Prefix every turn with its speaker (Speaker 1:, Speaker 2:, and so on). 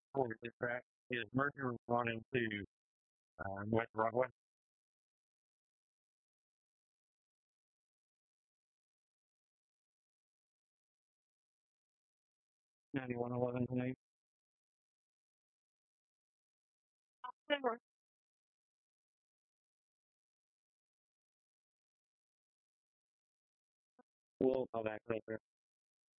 Speaker 1: for the track is Mercury running to West Broadway. 9111 tonight. We'll call back later.